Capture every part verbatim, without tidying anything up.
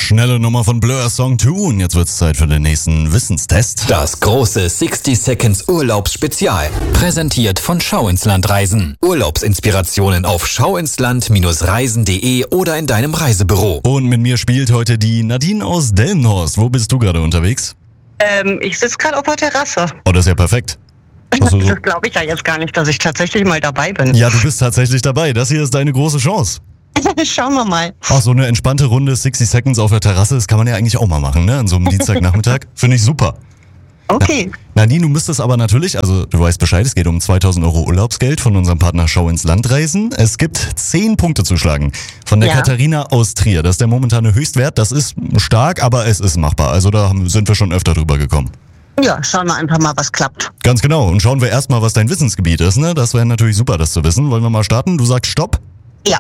Schnelle Nummer von Blur, Song zwei. Und jetzt wird's Zeit für den nächsten Wissenstest. Das große sixty Seconds Urlaubsspezial. Präsentiert von Schau ins Land Reisen. Urlaubsinspirationen auf schauinsland Reisen punkt de oder in deinem Reisebüro. Und mit mir spielt heute die Nadine aus Delmenhorst. Wo bist du gerade unterwegs? Ähm, ich sitze gerade auf der Terrasse. Oh, das ist ja perfekt. Also, Das glaube ich ja jetzt gar nicht, dass ich tatsächlich mal dabei bin. ja, du bist tatsächlich dabei. Das hier ist deine große Chance. Schauen wir mal. Ach, so eine entspannte Runde sixty Seconds auf der Terrasse, das kann man ja eigentlich auch mal machen, ne? An so einem Dienstagnachmittag. Finde ich super. Okay. Nadine, du müsstest aber natürlich, also du weißt Bescheid, es geht um zweitausend Euro Urlaubsgeld von unserem Partner Schau ins Land Reisen. Es gibt zehn Punkte zu schlagen. Von der Ja. Katharina aus Trier. Das ist der momentane Höchstwert. Das ist stark, aber es ist machbar. Also da haben- sind wir schon öfter drüber gekommen. Ja, schauen wir einfach mal, was klappt. Ganz genau. Und schauen wir erstmal, was dein Wissensgebiet ist, ne? Das wäre natürlich super, das zu wissen. Wollen wir mal starten? Du sagst Stopp. Ja.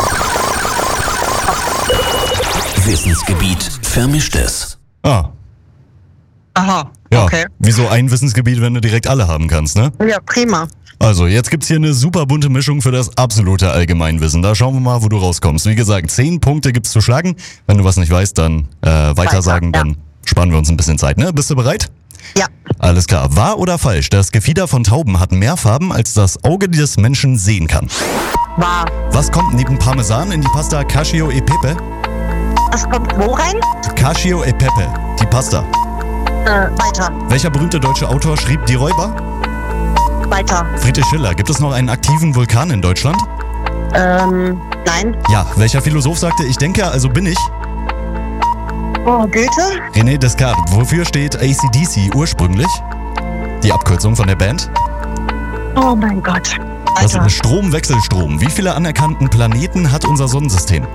Wissensgebiet Vermischtes. Ah, Aha. ja. Okay. Wieso ein Wissensgebiet, wenn du direkt alle haben kannst, ne? Ja, prima. Also, jetzt gibt's hier eine super bunte Mischung für das absolute Allgemeinwissen. Da schauen wir mal, wo du rauskommst. Wie gesagt, zehn Punkte gibt's zu schlagen. Wenn du was nicht weißt, dann äh, weiter Weiter, sagen, ja. dann sparen wir uns ein bisschen Zeit, ne? Bist du bereit? Ja. Alles klar. Wahr oder falsch? Das Gefieder von Tauben hat mehr Farben, als das Auge des Menschen sehen kann. War. Was kommt neben Parmesan in die Pasta Cacio e Pepe? Was kommt wo rein? Cacio e Pepe, die Pasta. Äh, weiter. Welcher berühmte deutsche Autor schrieb Die Räuber? Weiter. Friedrich Schiller. Gibt es noch einen aktiven Vulkan in Deutschland? Ähm, nein. Ja. Welcher Philosoph sagte, ich denke, also bin ich? Oh, Goethe? René Descartes. Wofür steht A C D C ursprünglich? Die Abkürzung von der Band? Oh mein Gott. Das Weiter. ist Strom-Wechselstrom. Wie viele anerkannten Planeten hat unser Sonnensystem?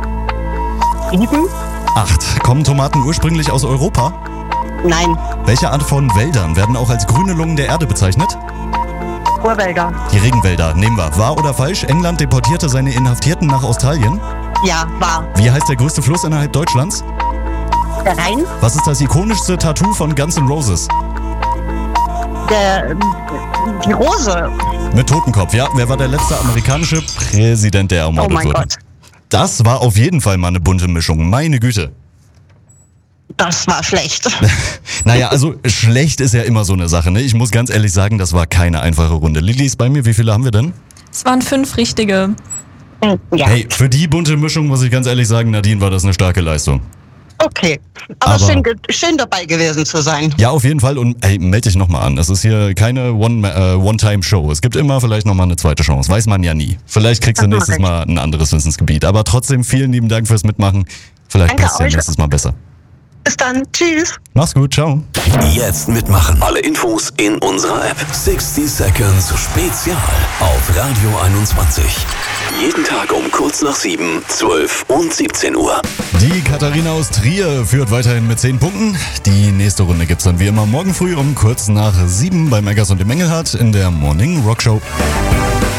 Sieben? Acht. Kommen Tomaten ursprünglich aus Europa? Nein. Welche Art von Wäldern werden auch als grüne Lungen der Erde bezeichnet? Urwälder. Die Regenwälder. Nehmen wir. Wahr oder falsch? England deportierte seine Inhaftierten nach Australien. Ja, war. Wie heißt der größte Fluss innerhalb Deutschlands? Der Rhein? Was ist das ikonischste Tattoo von Guns N' Roses? Der, ähm, die Rose. Mit Totenkopf, ja. Wer war der letzte amerikanische Präsident, der Oh ermordet mein wurde? Gott. Das war auf jeden Fall mal eine bunte Mischung. Meine Güte. Das war schlecht. Naja, also schlecht ist ja immer so eine Sache, ne? Ich muss ganz ehrlich sagen, das war keine einfache Runde. Lilly ist bei mir. Wie viele haben wir denn? Es waren fünf richtige. Ja. Hey, für die bunte Mischung muss ich ganz ehrlich sagen, Nadine, war das eine starke Leistung. Okay. Aber, Aber- schön, ge- schön dabei gewesen zu sein. Ja, auf jeden Fall. Und hey, melde dich nochmal an. Es ist hier keine One, äh, One-Time-Show. Es gibt immer vielleicht nochmal eine zweite Chance. Weiß man ja nie. Vielleicht kriegst du Das mach nächstes ich. Mal ein anderes Wissensgebiet. Aber trotzdem vielen lieben Dank fürs Mitmachen. Vielleicht Danke passt ja euch. nächstes Mal besser. Bis dann. Tschüss. Mach's gut. Ciao. Jetzt mitmachen. Alle Infos in unserer App. sixty Seconds Spezial auf Radio einundzwanzig. Jeden Tag um kurz nach sieben, zwölf und siebzehn Uhr. Die Katharina aus Trier führt weiterhin mit zehn Punkten. Die nächste Runde gibt's dann wie immer morgen früh um kurz nach sieben bei Megas und dem Engelhardt in der Morning Rock Show.